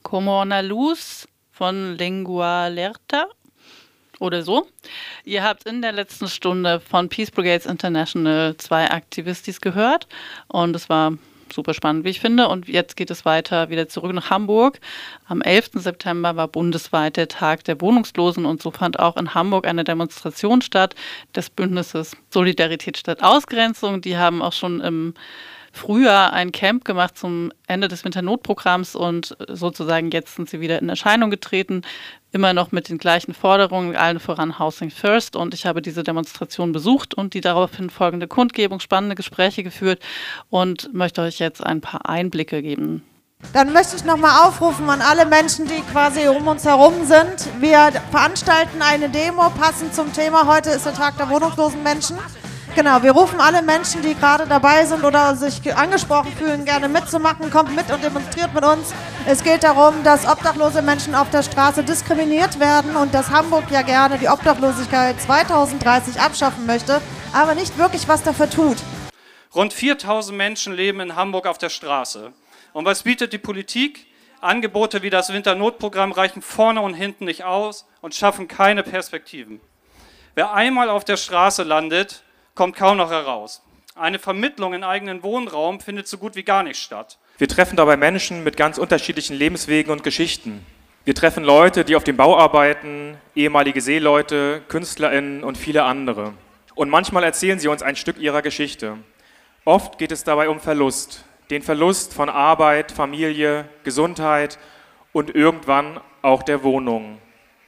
Como una luz von Lengua Lerta oder so. Ihr habt in der letzten Stunde von Peace Brigades International 2 Aktivistis gehört und es war super spannend, wie ich finde. Und jetzt geht es weiter wieder zurück nach Hamburg. Am 11. September war bundesweit der Tag der Wohnungslosen und so fand auch in Hamburg eine Demonstration statt des Bündnisses Solidarität statt Ausgrenzung. Die haben auch schon im Frühjahr ein Camp gemacht zum Ende des Winternotprogramms und sozusagen jetzt sind sie wieder in Erscheinung getreten, immer noch mit den gleichen Forderungen, allen voran Housing First. Und ich habe diese Demonstration besucht und die daraufhin folgende Kundgebung, spannende Gespräche geführt und möchte euch jetzt ein paar Einblicke geben. Dann möchte ich nochmal aufrufen an alle Menschen, die quasi um uns herum sind. Wir veranstalten eine Demo passend zum Thema. Heute ist der Tag der wohnungslosen Menschen. Genau, wir rufen alle Menschen, die gerade dabei sind oder sich angesprochen fühlen, gerne mitzumachen. Kommt mit und demonstriert mit uns. Es geht darum, dass obdachlose Menschen auf der Straße diskriminiert werden und dass Hamburg ja gerne die Obdachlosigkeit 2030 abschaffen möchte, aber nicht wirklich was dafür tut. Rund 4000 Menschen leben in Hamburg auf der Straße. Und was bietet die Politik? Angebote wie das Winternotprogramm reichen vorne und hinten nicht aus und schaffen keine Perspektiven. Wer einmal auf der Straße landet, kommt kaum noch heraus. Eine Vermittlung in eigenen Wohnraum findet so gut wie gar nicht statt. Wir treffen dabei Menschen mit ganz unterschiedlichen Lebenswegen und Geschichten. Wir treffen Leute, die auf dem Bau arbeiten, ehemalige Seeleute, KünstlerInnen und viele andere. Und manchmal erzählen sie uns ein Stück ihrer Geschichte. Oft geht es dabei um Verlust. Den Verlust von Arbeit, Familie, Gesundheit und irgendwann auch der Wohnung.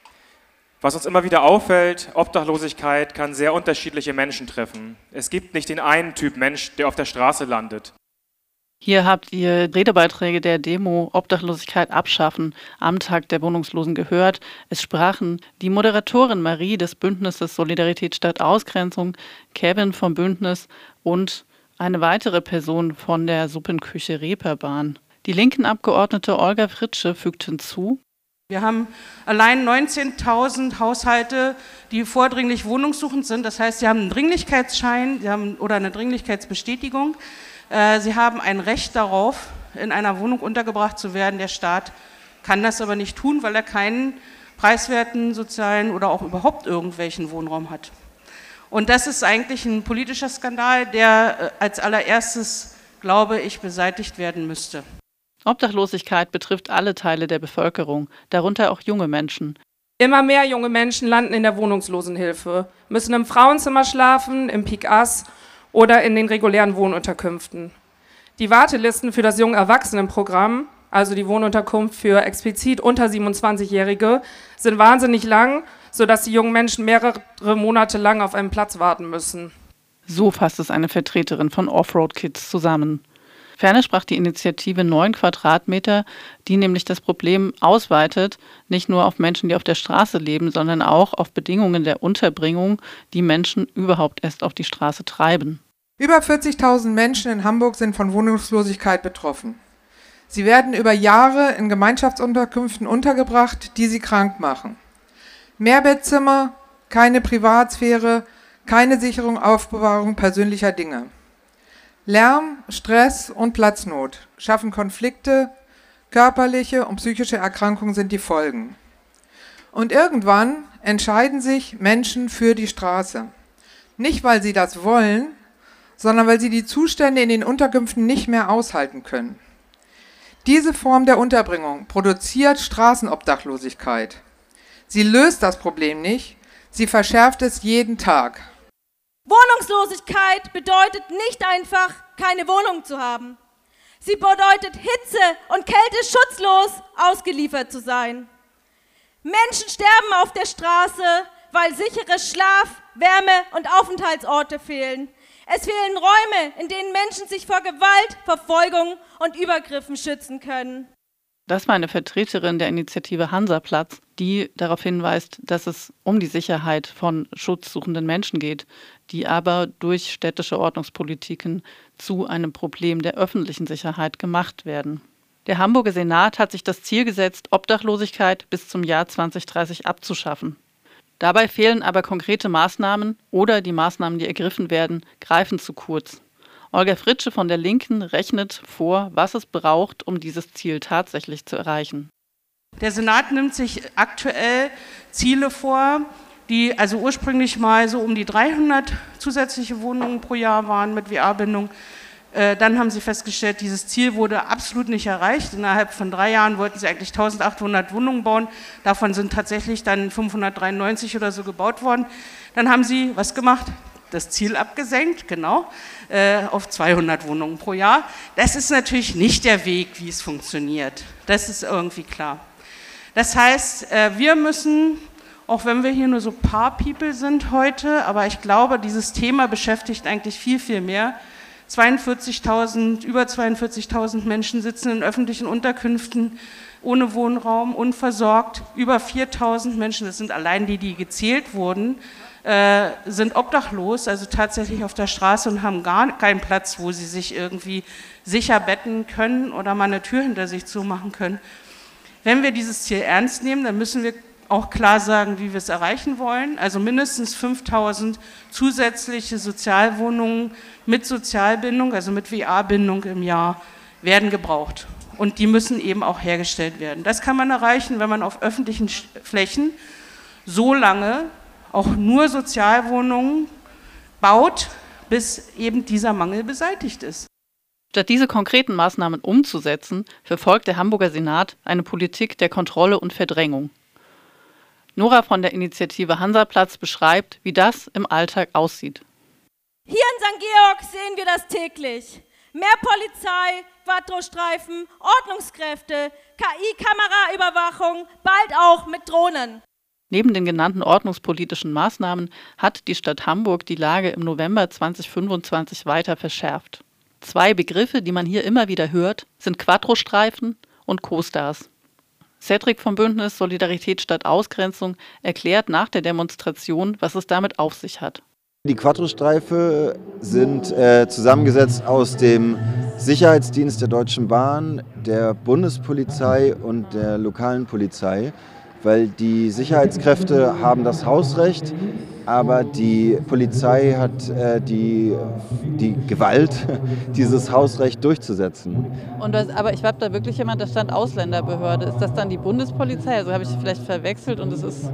Was uns immer wieder auffällt, Obdachlosigkeit kann sehr unterschiedliche Menschen treffen. Es gibt nicht den einen Typ Mensch, der auf der Straße landet. Hier habt ihr Redebeiträge der Demo Obdachlosigkeit abschaffen am Tag der Wohnungslosen gehört. Es sprachen die Moderatorin Marie des Bündnisses Solidarität statt Ausgrenzung, Kevin vom Bündnis und eine weitere Person von der Suppenküche Reeperbahn. Die linken Abgeordnete Olga Fritsche fügt hinzu: Wir haben allein 19.000 Haushalte, die vordringlich wohnungssuchend sind. Das heißt, sie haben einen Dringlichkeitsschein oder eine Dringlichkeitsbestätigung. Sie haben ein Recht darauf, in einer Wohnung untergebracht zu werden. Der Staat kann das aber nicht tun, weil er keinen preiswerten, sozialen oder auch überhaupt irgendwelchen Wohnraum hat. Und das ist eigentlich ein politischer Skandal, der als allererstes, glaube ich, beseitigt werden müsste. Obdachlosigkeit betrifft alle Teile der Bevölkerung, darunter auch junge Menschen. Immer mehr junge Menschen landen in der Wohnungslosenhilfe, müssen im Frauenzimmer schlafen, im Pik-Ass oder in den regulären Wohnunterkünften. Die Wartelisten für das Jungerwachsenenprogramm, also die Wohnunterkunft für explizit unter 27-Jährige, sind wahnsinnig lang, sodass die jungen Menschen mehrere Monate lang auf einen Platz warten müssen. So fasst es eine Vertreterin von Offroad Kids zusammen. Ferner sprach die Initiative 9 Quadratmeter, die nämlich das Problem ausweitet, nicht nur auf Menschen, die auf der Straße leben, sondern auch auf Bedingungen der Unterbringung, die Menschen überhaupt erst auf die Straße treiben. Über 40.000 Menschen in Hamburg sind von Wohnungslosigkeit betroffen. Sie werden über Jahre in Gemeinschaftsunterkünften untergebracht, die sie krank machen. Mehrbettzimmer, keine Privatsphäre, keine Sicherung, Aufbewahrung persönlicher Dinge. Lärm, Stress und Platznot schaffen Konflikte, körperliche und psychische Erkrankungen sind die Folgen. Und irgendwann entscheiden sich Menschen für die Straße. Nicht, weil sie das wollen, sondern weil sie die Zustände in den Unterkünften nicht mehr aushalten können. Diese Form der Unterbringung produziert Straßenobdachlosigkeit. Sie löst das Problem nicht, sie verschärft es jeden Tag. Wohnungslosigkeit bedeutet nicht einfach, keine Wohnung zu haben. Sie bedeutet Hitze und Kälte schutzlos ausgeliefert zu sein. Menschen sterben auf der Straße, weil sichere Schlaf-, Wärme- und Aufenthaltsorte fehlen. Es fehlen Räume, in denen Menschen sich vor Gewalt, Verfolgung und Übergriffen schützen können. Das war eine Vertreterin der Initiative Hansaplatz, die darauf hinweist, dass es um die Sicherheit von schutzsuchenden Menschen geht, die aber durch städtische Ordnungspolitiken zu einem Problem der öffentlichen Sicherheit gemacht werden. Der Hamburger Senat hat sich das Ziel gesetzt, Obdachlosigkeit bis zum Jahr 2030 abzuschaffen. Dabei fehlen aber konkrete Maßnahmen oder die Maßnahmen, die ergriffen werden, greifen zu kurz. Olga Fritsche von der Linken rechnet vor, was es braucht, um dieses Ziel tatsächlich zu erreichen. Der Senat nimmt sich aktuell Ziele vor, die also ursprünglich mal so um die 300 zusätzliche Wohnungen pro Jahr waren mit WA-Bindung. Dann haben sie festgestellt, dieses Ziel wurde absolut nicht erreicht. Innerhalb von 3 Jahren wollten sie eigentlich 1800 Wohnungen bauen. Davon sind tatsächlich dann 593 oder so gebaut worden. Dann haben sie was gemacht? Das Ziel abgesenkt, genau, auf 200 Wohnungen pro Jahr. Das ist natürlich nicht der Weg, wie es funktioniert. Das ist irgendwie klar. Das heißt, wir müssen, auch wenn wir hier nur so ein paar People sind heute, aber ich glaube, dieses Thema beschäftigt eigentlich viel, viel mehr. Über 42.000 Menschen sitzen in öffentlichen Unterkünften ohne Wohnraum, unversorgt. Über 4.000 Menschen, das sind allein die, die gezählt wurden, sind obdachlos, also tatsächlich auf der Straße und haben gar keinen Platz, wo sie sich irgendwie sicher betten können oder mal eine Tür hinter sich zumachen können. Wenn wir dieses Ziel ernst nehmen, dann müssen wir auch klar sagen, wie wir es erreichen wollen. Also mindestens 5.000 zusätzliche Sozialwohnungen mit Sozialbindung, also mit WA-Bindung im Jahr, werden gebraucht. Und die müssen eben auch hergestellt werden. Das kann man erreichen, wenn man auf öffentlichen Flächen so lange auch nur Sozialwohnungen baut, bis eben dieser Mangel beseitigt ist. Statt diese konkreten Maßnahmen umzusetzen, verfolgt der Hamburger Senat eine Politik der Kontrolle und Verdrängung. Nora von der Initiative Hansaplatz beschreibt, wie das im Alltag aussieht. Hier in St. Georg sehen wir das täglich. Mehr Polizei, Quattro-Streifen, Ordnungskräfte, KI-Kameraüberwachung, bald auch mit Drohnen. Neben den genannten ordnungspolitischen Maßnahmen hat die Stadt Hamburg die Lage im November 2025 weiter verschärft. 2 Begriffe, die man hier immer wieder hört, sind Quattro-Streifen und Co-Stars. Cedric vom Bündnis Solidarität statt Ausgrenzung erklärt nach der Demonstration, was es damit auf sich hat. Die Quattro-Streife sind zusammengesetzt aus dem Sicherheitsdienst der Deutschen Bahn, der Bundespolizei und der lokalen Polizei, weil die Sicherheitskräfte haben das Hausrecht, aber die Polizei hat die Gewalt, dieses Hausrecht durchzusetzen. Aber ich habe da wirklich jemand, da stand Ausländerbehörde. Ist das dann die Bundespolizei? Also habe ich vielleicht verwechselt und es ist...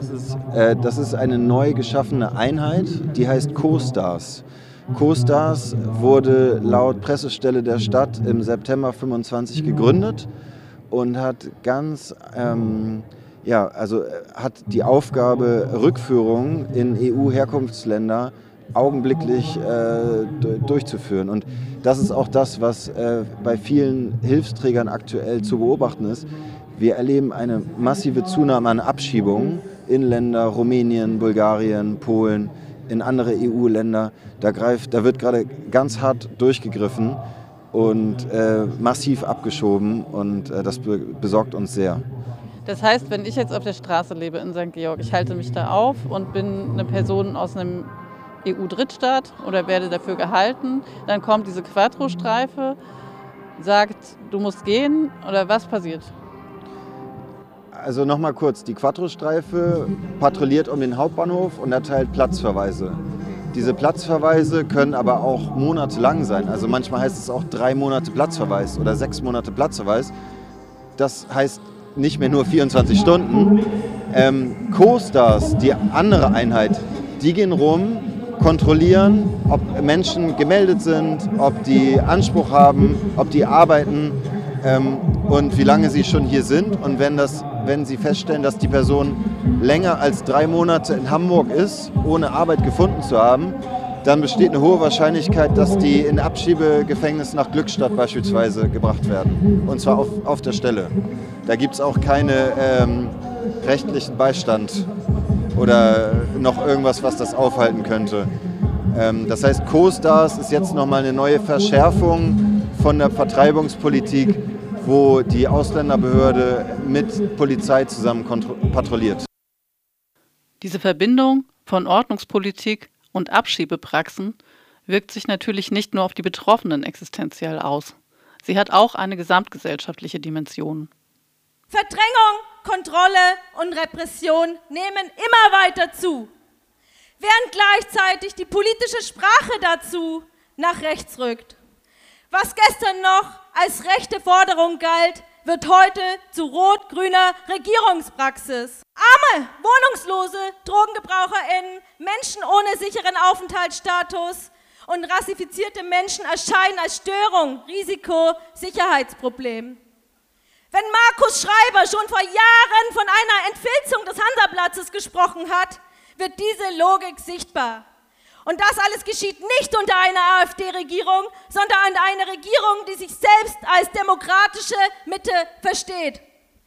Das ist eine neu geschaffene Einheit, die heißt Co-Stars. Co-Stars wurde laut Pressestelle der Stadt im September 25 gegründet und hat hat die Aufgabe, Rückführungen in EU-Herkunftsländer augenblicklich durchzuführen. Und das ist auch das, was bei vielen Hilfsträgern aktuell zu beobachten ist. Wir erleben eine massive Zunahme an Abschiebungen in Länder, Rumänien, Bulgarien, Polen, in andere EU-Länder. Da wird gerade ganz hart durchgegriffen und massiv abgeschoben und das besorgt uns sehr. Das heißt, wenn ich jetzt auf der Straße lebe in St. Georg, ich halte mich da auf und bin eine Person aus einem EU-Drittstaat oder werde dafür gehalten, dann kommt diese Quattro-Streife, sagt, du musst gehen oder was passiert? Also nochmal kurz, die Quattro-Streife patrouilliert um den Hauptbahnhof und erteilt Platzverweise. Diese Platzverweise können aber auch monatelang sein. Also manchmal heißt es auch 3 Monate Platzverweis oder 6 Monate Platzverweis. Das heißt nicht mehr nur 24 Stunden. Co-Stars, die andere Einheit, die gehen rum, kontrollieren, ob Menschen gemeldet sind, ob die Anspruch haben, ob die arbeiten und wie lange sie schon hier sind. Und wenn sie feststellen, dass die Person länger als 3 Monate in Hamburg ist, ohne Arbeit gefunden zu haben, dann besteht eine hohe Wahrscheinlichkeit, dass die in Abschiebegefängnis nach Glückstadt beispielsweise gebracht werden. Und zwar auf der Stelle. Da gibt es auch keinen rechtlichen Beistand oder noch irgendwas, was das aufhalten könnte. Das heißt, Co-Stars ist jetzt nochmal eine neue Verschärfung von der Vertreibungspolitik, wo die Ausländerbehörde mit Polizei zusammen patrouilliert. Diese Verbindung von Ordnungspolitik und Abschiebepraxen wirkt sich natürlich nicht nur auf die Betroffenen existenziell aus. Sie hat auch eine gesamtgesellschaftliche Dimension. Verdrängung, Kontrolle und Repression nehmen immer weiter zu, während gleichzeitig die politische Sprache dazu nach rechts rückt. Was gestern noch als rechte Forderung galt, wird heute zu rot-grüner Regierungspraxis. Arme, Wohnungslose, DrogengebraucherInnen, Menschen ohne sicheren Aufenthaltsstatus und rassifizierte Menschen erscheinen als Störung, Risiko, Sicherheitsproblem. Wenn Markus Schreiber schon vor Jahren von einer Entfilzung des Hansaplatzes gesprochen hat, wird diese Logik sichtbar. Und das alles geschieht nicht unter einer AfD-Regierung, sondern unter einer Regierung, die sich selbst als demokratische Mitte versteht.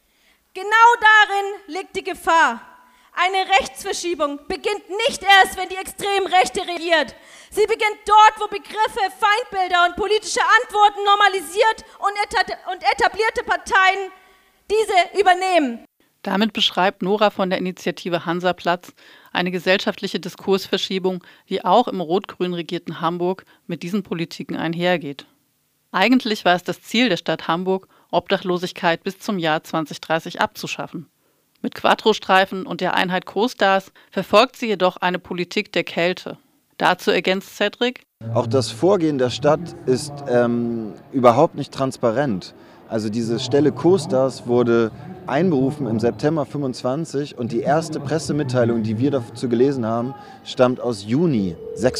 Genau darin liegt die Gefahr. Eine Rechtsverschiebung beginnt nicht erst, wenn die Extremrechte regiert. Sie beginnt dort, wo Begriffe, Feindbilder und politische Antworten normalisiert und etablierte Parteien diese übernehmen. Damit beschreibt Nora von der Initiative Hansaplatz eine gesellschaftliche Diskursverschiebung, die auch im rot-grün regierten Hamburg mit diesen Politiken einhergeht. Eigentlich war es das Ziel der Stadt Hamburg, Obdachlosigkeit bis zum Jahr 2030 abzuschaffen. Mit Quattro-Streifen und der Einheit Co-Stars verfolgt sie jedoch eine Politik der Kälte. Dazu ergänzt Cedric: Auch das Vorgehen der Stadt ist überhaupt nicht transparent. Also diese Stelle Co-Stars wurde einberufen im September 25 und die erste Pressemitteilung, die wir dazu gelesen haben, stammt aus Juni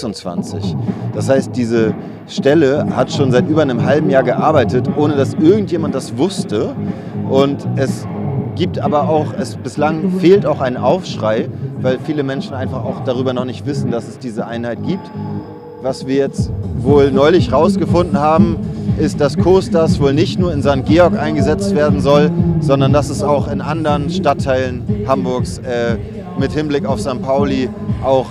26. Das heißt, diese Stelle hat schon seit über einem halben Jahr gearbeitet, ohne dass irgendjemand das wusste. Und es gibt aber auch, bislang fehlt auch ein Aufschrei, weil viele Menschen einfach auch darüber noch nicht wissen, dass es diese Einheit gibt. Was wir jetzt wohl neulich rausgefunden haben, ist, dass Co-Stars wohl nicht nur in St. Georg eingesetzt werden soll, sondern dass es auch in anderen Stadtteilen Hamburgs mit Hinblick auf St. Pauli auch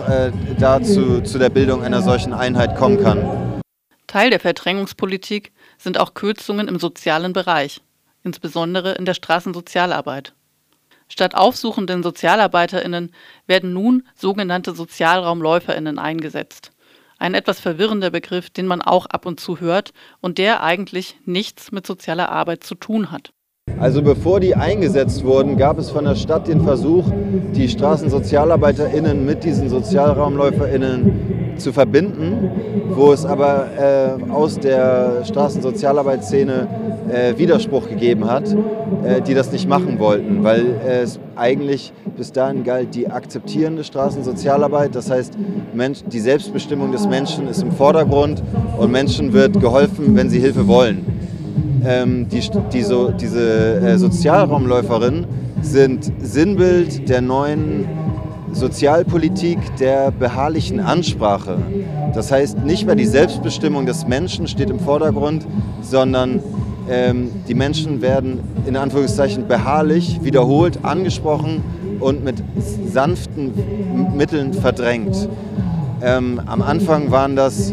dazu zu der Bildung einer solchen Einheit kommen kann. Teil der Verdrängungspolitik sind auch Kürzungen im sozialen Bereich, insbesondere in der Straßensozialarbeit. Statt aufsuchenden SozialarbeiterInnen werden nun sogenannte SozialraumläuferInnen eingesetzt. Ein etwas verwirrender Begriff, den man auch ab und zu hört und der eigentlich nichts mit sozialer Arbeit zu tun hat. Also bevor die eingesetzt wurden, gab es von der Stadt den Versuch, die StraßensozialarbeiterInnen mit diesen SozialraumläuferInnen zu verbinden, wo es aber aus der Straßensozialarbeitsszene Widerspruch gegeben hat, die das nicht machen wollten, weil es eigentlich bis dahin galt die akzeptierende Straßensozialarbeit, das heißt die Selbstbestimmung des Menschen ist im Vordergrund und Menschen wird geholfen, wenn sie Hilfe wollen. Diese Sozialraumläuferinnen sind Sinnbild der neuen Sozialpolitik der beharrlichen Ansprache. Das heißt, nicht mehr die Selbstbestimmung des Menschen steht im Vordergrund, sondern die Menschen werden in Anführungszeichen beharrlich, wiederholt angesprochen und mit sanften Mitteln verdrängt. Am Anfang waren das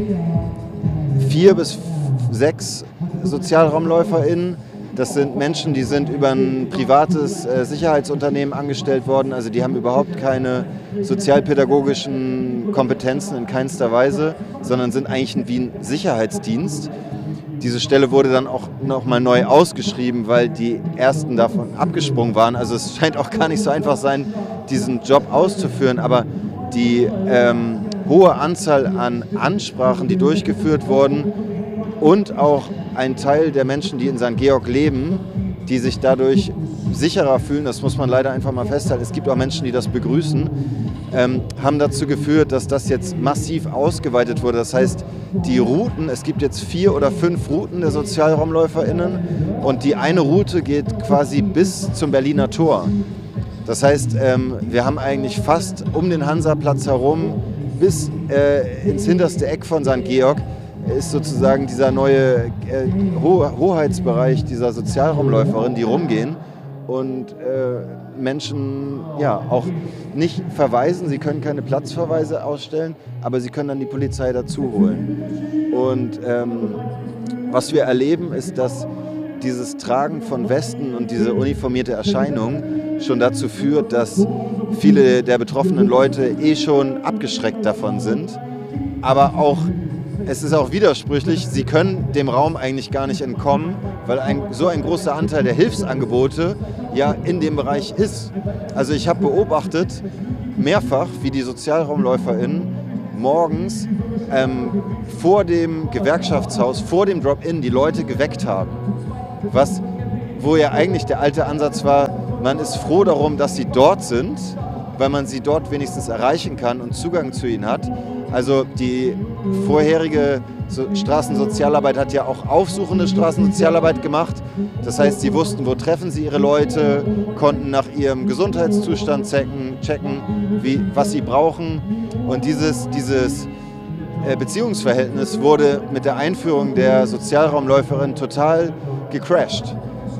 4 bis 6 SozialraumläuferInnen. Das sind Menschen, die sind über ein privates Sicherheitsunternehmen angestellt worden. Also die haben überhaupt keine sozialpädagogischen Kompetenzen in keinster Weise, sondern sind eigentlich wie ein Sicherheitsdienst. Diese Stelle wurde dann auch nochmal neu ausgeschrieben, weil die ersten davon abgesprungen waren. Also es scheint auch gar nicht so einfach sein, diesen Job auszuführen. Aber die hohe Anzahl an Ansprachen, die durchgeführt wurden, und auch ein Teil der Menschen, die in St. Georg leben, die sich dadurch sicherer fühlen, das muss man leider einfach mal festhalten, es gibt auch Menschen, die das begrüßen, haben dazu geführt, dass das jetzt massiv ausgeweitet wurde. Das heißt, die Routen, es gibt jetzt 4 oder 5 Routen der SozialraumläuferInnen und die eine Route geht quasi bis zum Berliner Tor. Das heißt, wir haben eigentlich fast um den Hansaplatz herum bis ins hinterste Eck von St. Georg ist sozusagen dieser neue Hoheitsbereich dieser Sozialraumläuferin, die rumgehen und Menschen ja auch nicht verweisen. Sie können keine Platzverweise ausstellen, aber sie können dann die Polizei dazu holen. Und was wir erleben, ist, dass dieses Tragen von Westen und diese uniformierte Erscheinung schon dazu führt, dass viele der betroffenen Leute schon abgeschreckt davon sind, aber auch es ist auch widersprüchlich, sie können dem Raum eigentlich gar nicht entkommen, weil so ein großer Anteil der Hilfsangebote ja in dem Bereich ist. Also ich habe beobachtet mehrfach, wie die SozialraumläuferInnen morgens vor dem Gewerkschaftshaus, vor dem Drop-In die Leute geweckt haben. wo ja eigentlich der alte Ansatz war, man ist froh darum, dass sie dort sind, weil man sie dort wenigstens erreichen kann und Zugang zu ihnen hat. Also die vorherige Straßensozialarbeit hat ja auch aufsuchende Straßensozialarbeit gemacht. Das heißt, sie wussten, wo treffen sie ihre Leute, konnten nach ihrem Gesundheitszustand checken, was sie brauchen. Und dieses Beziehungsverhältnis wurde mit der Einführung der Sozialraumläuferin total gecrashed.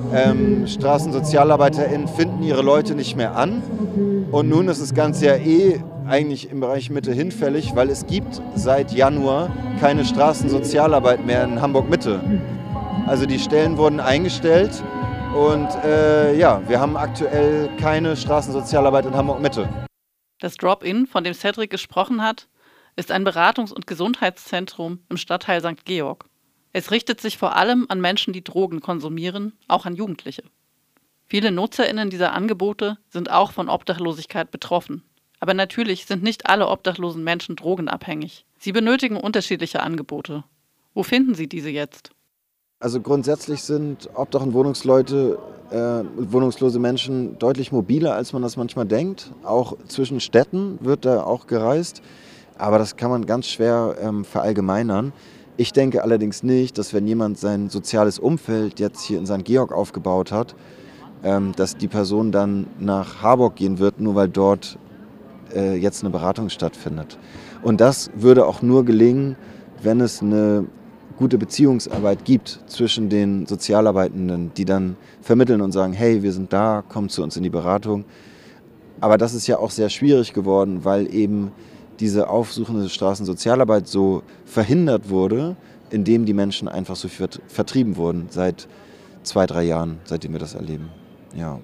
StraßensozialarbeiterInnen finden ihre Leute nicht mehr an. Und nun ist das Ganze ja eigentlich im Bereich Mitte hinfällig, weil es gibt seit Januar keine Straßensozialarbeit mehr in Hamburg-Mitte. Also die Stellen wurden eingestellt und wir haben aktuell keine Straßensozialarbeit in Hamburg-Mitte. Das Drop-In, von dem Cedric gesprochen hat, ist ein Beratungs- und Gesundheitszentrum im Stadtteil St. Georg. Es richtet sich vor allem an Menschen, die Drogen konsumieren, auch an Jugendliche. Viele NutzerInnen dieser Angebote sind auch von Obdachlosigkeit betroffen. Aber natürlich sind nicht alle obdachlosen Menschen drogenabhängig. Sie benötigen unterschiedliche Angebote. Wo finden Sie diese jetzt? Also grundsätzlich sind Obdach- und wohnungslose Menschen deutlich mobiler, als man das manchmal denkt. Auch zwischen Städten wird da auch gereist. Aber das kann man ganz schwer verallgemeinern. Ich denke allerdings nicht, dass wenn jemand sein soziales Umfeld jetzt hier in St. Georg aufgebaut hat, dass die Person dann nach Harburg gehen wird, nur weil dort jetzt eine Beratung stattfindet. Und das würde auch nur gelingen, wenn es eine gute Beziehungsarbeit gibt zwischen den Sozialarbeitenden, die dann vermitteln und sagen, hey, wir sind da, komm zu uns in die Beratung. Aber das ist ja auch sehr schwierig geworden, weil eben diese aufsuchende Straßensozialarbeit so verhindert wurde, indem die Menschen einfach so vertrieben wurden seit 2-3 Jahren, seitdem wir das erleben. Ja.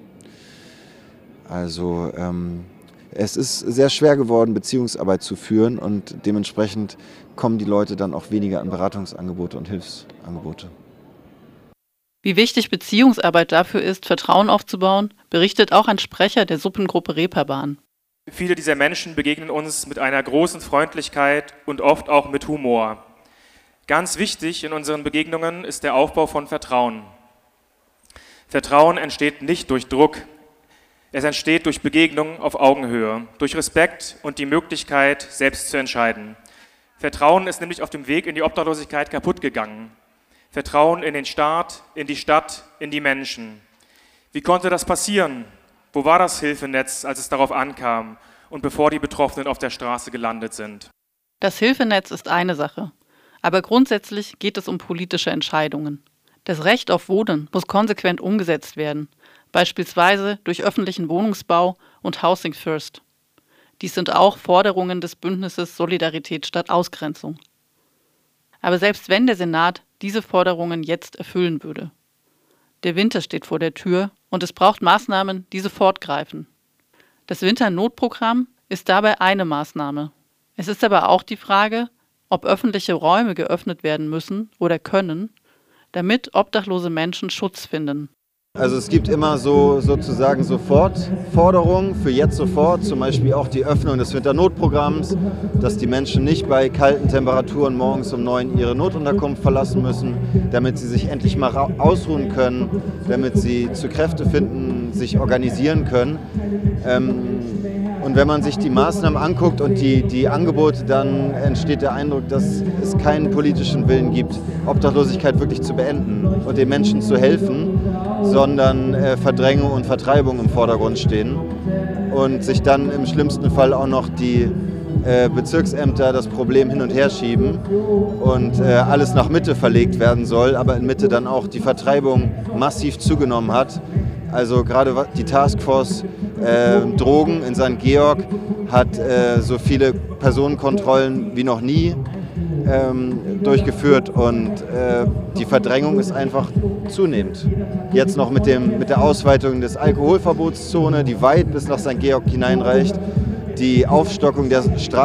Also es ist sehr schwer geworden, Beziehungsarbeit zu führen und dementsprechend kommen die Leute dann auch weniger an Beratungsangebote und Hilfsangebote. Wie wichtig Beziehungsarbeit dafür ist, Vertrauen aufzubauen, berichtet auch ein Sprecher der Suppengruppe Reeperbahn. Viele dieser Menschen begegnen uns mit einer großen Freundlichkeit und oft auch mit Humor. Ganz wichtig in unseren Begegnungen ist der Aufbau von Vertrauen. Vertrauen entsteht nicht durch Druck. Es entsteht durch Begegnung auf Augenhöhe, durch Respekt und die Möglichkeit, selbst zu entscheiden. Vertrauen ist nämlich auf dem Weg in die Obdachlosigkeit kaputt gegangen. Vertrauen in den Staat, in die Stadt, in die Menschen. Wie konnte das passieren? Wo war das Hilfenetz, als es darauf ankam und bevor die Betroffenen auf der Straße gelandet sind? Das Hilfenetz ist eine Sache, aber grundsätzlich geht es um politische Entscheidungen. Das Recht auf Wohnen muss konsequent umgesetzt werden, beispielsweise durch öffentlichen Wohnungsbau und Housing First. Dies sind auch Forderungen des Bündnisses Solidarität statt Ausgrenzung. Aber selbst wenn der Senat diese Forderungen jetzt erfüllen würde, der Winter steht vor der Tür und es braucht Maßnahmen, die sofort greifen. Das Winternotprogramm ist dabei eine Maßnahme. Es ist aber auch die Frage, ob öffentliche Räume geöffnet werden müssen oder können, damit obdachlose Menschen Schutz finden. Also es gibt immer sozusagen Sofortforderungen für jetzt sofort, zum Beispiel auch die Öffnung des Winternotprogramms, dass die Menschen nicht bei kalten Temperaturen morgens um 9 ihre Notunterkunft verlassen müssen, damit sie sich endlich mal ausruhen können, damit sie zu Kräfte finden, sich organisieren können. Und wenn man sich die Maßnahmen anguckt und die Angebote, dann entsteht der Eindruck, dass es keinen politischen Willen gibt, Obdachlosigkeit wirklich zu beenden und den Menschen zu helfen, sondern Verdrängung und Vertreibung im Vordergrund stehen und sich dann im schlimmsten Fall auch noch die Bezirksämter das Problem hin und her schieben und alles nach Mitte verlegt werden soll, aber in Mitte dann auch die Vertreibung massiv zugenommen hat. Also gerade die Taskforce Drogen in St. Georg hat so viele Personenkontrollen wie noch nie durchgeführt und die Verdrängung ist einfach zunehmend. Jetzt noch mit der Ausweitung des Alkoholverbotszone, die weit bis nach St. Georg hineinreicht, die Aufstockung der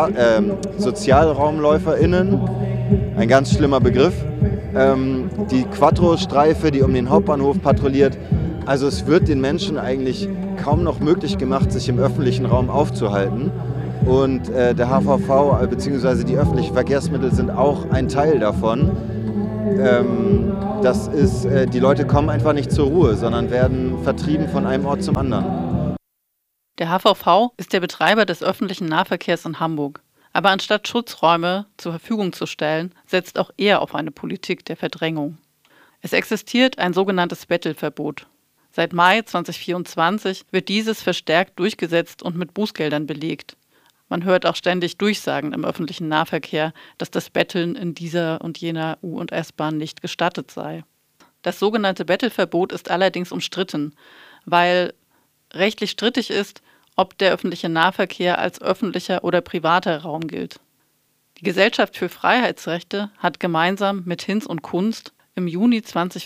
SozialraumläuferInnen, ein ganz schlimmer Begriff, die Quattro-Streife, die um den Hauptbahnhof patrouilliert. Also es wird den Menschen eigentlich kaum noch möglich gemacht, sich im öffentlichen Raum aufzuhalten. Und der HVV bzw. die öffentlichen Verkehrsmittel sind auch ein Teil davon. das ist, die Leute kommen einfach nicht zur Ruhe, sondern werden vertrieben von einem Ort zum anderen. Der HVV ist der Betreiber des öffentlichen Nahverkehrs in Hamburg. Aber anstatt Schutzräume zur Verfügung zu stellen, setzt auch er auf eine Politik der Verdrängung. Es existiert ein sogenanntes Bettelverbot. Seit Mai 2024 wird dieses verstärkt durchgesetzt und mit Bußgeldern belegt. Man hört auch ständig Durchsagen im öffentlichen Nahverkehr, dass das Betteln in dieser und jener U- und S-Bahn nicht gestattet sei. Das sogenannte Bettelverbot ist allerdings umstritten, weil rechtlich strittig ist, ob der öffentliche Nahverkehr als öffentlicher oder privater Raum gilt. Die Gesellschaft für Freiheitsrechte hat gemeinsam mit Hinz und Kunst im Juni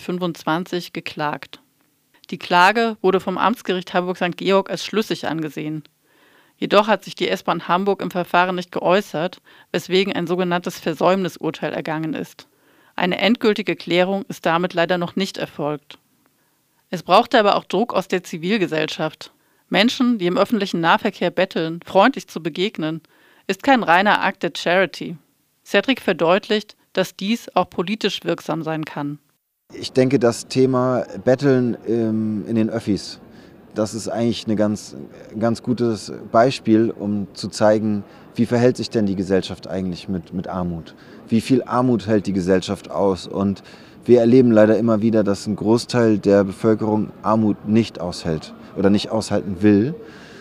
2025 geklagt. Die Klage wurde vom Amtsgericht Hamburg-St. Georg als schlüssig angesehen. Jedoch hat sich die S-Bahn Hamburg im Verfahren nicht geäußert, weswegen ein sogenanntes Versäumnisurteil ergangen ist. Eine endgültige Klärung ist damit leider noch nicht erfolgt. Es brauchte aber auch Druck aus der Zivilgesellschaft. Menschen, die im öffentlichen Nahverkehr betteln, freundlich zu begegnen, ist kein reiner Akt der Charity. Cedric verdeutlicht, dass dies auch politisch wirksam sein kann. Ich denke, das Thema Betteln in den Öffis, das ist eigentlich ein ganz gutes Beispiel, um zu zeigen, wie verhält sich denn die Gesellschaft eigentlich mit Armut? Wie viel Armut hält die Gesellschaft aus? Und wir erleben leider immer wieder, dass ein Großteil der Bevölkerung Armut nicht aushält oder nicht aushalten will.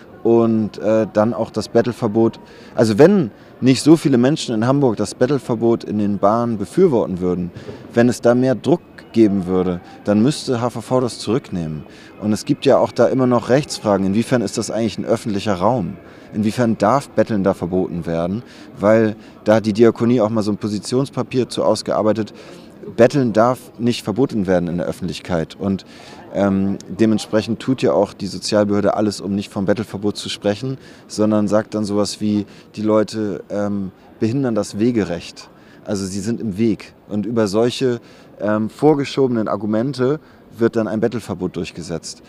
Und dann auch das Bettelverbot. Also wenn nicht so viele Menschen in Hamburg das Bettelverbot in den Bahnen befürworten würden, wenn es da mehr Druck geben würde, dann müsste HVV das zurücknehmen. Und es gibt ja auch da immer noch Rechtsfragen. Inwiefern ist das eigentlich ein öffentlicher Raum? Inwiefern darf Betteln da verboten werden? Weil da hat die Diakonie auch mal so ein Positionspapier zu ausgearbeitet. Betteln darf nicht verboten werden in der Öffentlichkeit. Und dementsprechend tut ja auch die Sozialbehörde alles, um nicht vom Bettelverbot zu sprechen, sondern sagt dann sowas wie, die Leute behindern das Wegerecht. Also sie sind im Weg. Und über solche vorgeschobenen Argumente wird dann ein Bettelverbot durchgesetzt.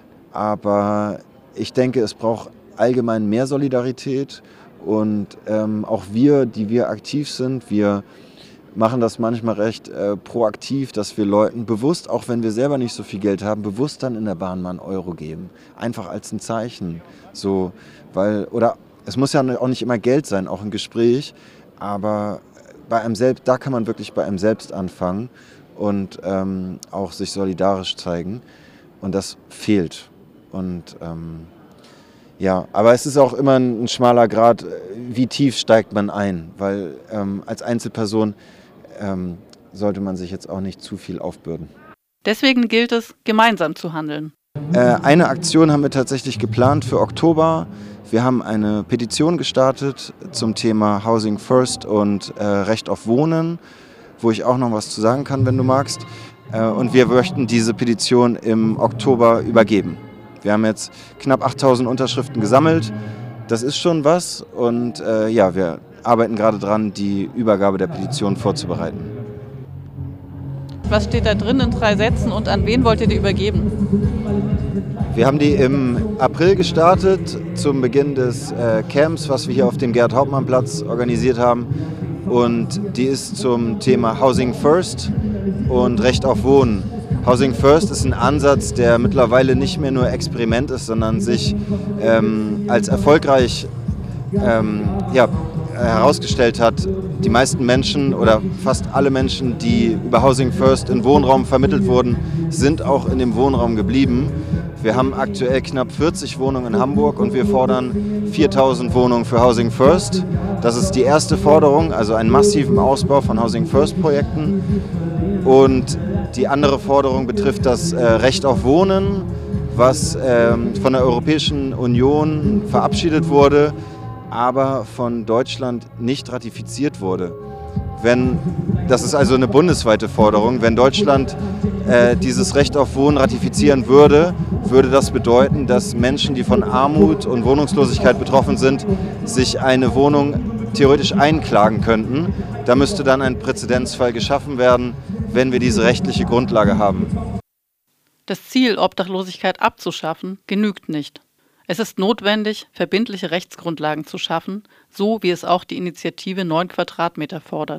Aber ich denke, es braucht allgemein mehr Solidarität und auch wir, die wir aktiv sind, wir machen das manchmal recht proaktiv, dass wir Leuten bewusst, auch wenn wir selber nicht so viel Geld haben, bewusst dann in der Bahn mal einen Euro geben. Einfach als ein Zeichen. So, oder es muss ja auch nicht immer Geld sein, auch ein Gespräch, aber bei einem selbst, da kann man wirklich bei einem selbst anfangen und auch sich solidarisch zeigen. Und das fehlt. Und ja, aber es ist auch immer ein schmaler Grat, wie tief steigt man ein, weil als Einzelperson sollte man sich jetzt auch nicht zu viel aufbürden. Deswegen gilt es, gemeinsam zu handeln. Eine Aktion haben wir tatsächlich geplant für Oktober. Wir haben eine Petition gestartet zum Thema Housing First und Recht auf Wohnen, wo ich auch noch was zu sagen kann, wenn du magst. Und wir möchten diese Petition im Oktober übergeben. Wir haben jetzt knapp 8.000 Unterschriften gesammelt. Das ist schon was und ja, wir arbeiten gerade dran, die Übergabe der Petition vorzubereiten. Was steht da drin in 3 Sätzen und an wen wollt ihr die übergeben? Wir haben die im April gestartet, zum Beginn des Camps, was wir hier auf dem Gerhard-Hauptmann-Platz organisiert haben. Und die ist zum Thema Housing First und Recht auf Wohnen. Housing First ist ein Ansatz, der mittlerweile nicht mehr nur Experiment ist, sondern sich als erfolgreich herausgestellt hat. Die meisten Menschen oder fast alle Menschen, die über Housing First in Wohnraum vermittelt wurden, sind auch in dem Wohnraum geblieben. Wir haben aktuell knapp 40 Wohnungen in Hamburg und wir fordern 4.000 Wohnungen für Housing First. Das ist die erste Forderung, also einen massiven Ausbau von Housing First Projekten. Und die andere Forderung betrifft das Recht auf Wohnen, was von der Europäischen Union verabschiedet wurde, aber von Deutschland nicht ratifiziert wurde. Das ist also eine bundesweite Forderung. Wenn Deutschland dieses Recht auf Wohnen ratifizieren würde, würde das bedeuten, dass Menschen, die von Armut und Wohnungslosigkeit betroffen sind, sich eine Wohnung theoretisch einklagen könnten. Da müsste dann ein Präzedenzfall geschaffen werden, wenn wir diese rechtliche Grundlage haben. Das Ziel, Obdachlosigkeit abzuschaffen, genügt nicht. Es ist notwendig, verbindliche Rechtsgrundlagen zu schaffen, so wie es auch die Initiative 9 Quadratmeter fordert.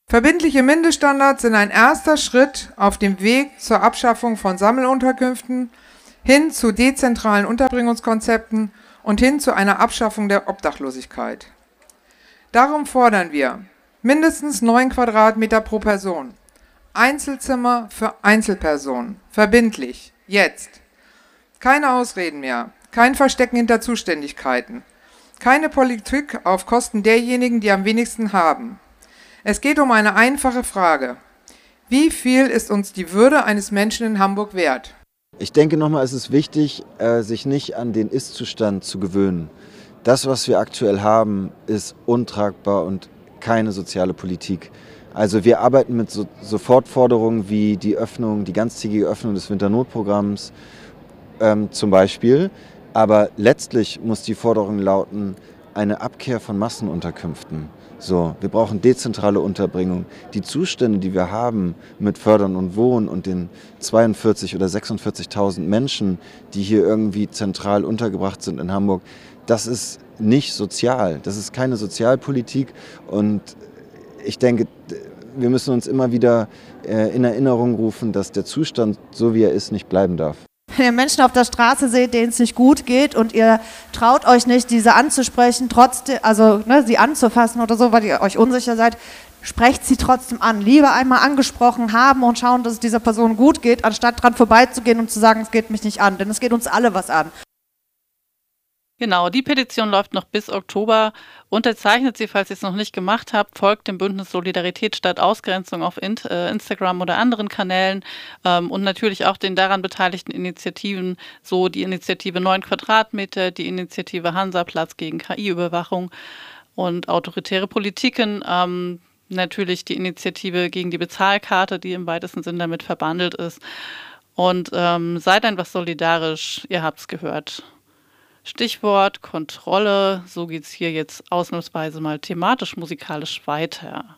Verbindliche Mindeststandards sind ein erster Schritt auf dem Weg zur Abschaffung von Sammelunterkünften, hin zu dezentralen Unterbringungskonzepten und hin zu einer Abschaffung der Obdachlosigkeit. Darum fordern wir mindestens 9 Quadratmeter pro Person, Einzelzimmer für Einzelpersonen, verbindlich, jetzt. Keine Ausreden mehr, kein Verstecken hinter Zuständigkeiten, keine Politik auf Kosten derjenigen, die am wenigsten haben. Es geht um eine einfache Frage. Wie viel ist uns die Würde eines Menschen in Hamburg wert? Ich denke nochmal, es ist wichtig, sich nicht an den Ist-Zustand zu gewöhnen. Das, was wir aktuell haben, ist untragbar und keine soziale Politik. Also wir arbeiten mit Sofortforderungen wie die ganztägige Öffnung des Winternotprogramms zum Beispiel. Aber letztlich muss die Forderung lauten, eine Abkehr von Massenunterkünften. So, wir brauchen dezentrale Unterbringung. Die Zustände, die wir haben mit Fördern und Wohnen und den 42.000 oder 46.000 Menschen, die hier irgendwie zentral untergebracht sind in Hamburg, das ist nicht sozial. Das ist keine Sozialpolitik. Und ich denke, wir müssen uns immer wieder in Erinnerung rufen, dass der Zustand, so wie er ist, nicht bleiben darf. Wenn ihr Menschen auf der Straße seht, denen es nicht gut geht und ihr traut euch nicht, diese anzusprechen, trotzdem, also sie anzufassen oder so, weil ihr euch unsicher seid, sprecht sie trotzdem an. Lieber einmal angesprochen haben und schauen, dass es dieser Person gut geht, anstatt dran vorbeizugehen und zu sagen, es geht mich nicht an, denn es geht uns alle was an. Genau, die Petition läuft noch bis Oktober. Unterzeichnet sie, falls ihr es noch nicht gemacht habt, folgt dem Bündnis Solidarität statt Ausgrenzung auf Instagram oder anderen Kanälen und natürlich auch den daran beteiligten Initiativen, so die Initiative 9 Quadratmeter, die Initiative Hansaplatz gegen KI-Überwachung und autoritäre Politiken, natürlich die Initiative gegen die Bezahlkarte, die im weitesten Sinn damit verbandelt ist. Und seid einfach solidarisch, ihr habt es gehört. Stichwort Kontrolle, so geht es hier jetzt ausnahmsweise mal thematisch-musikalisch weiter.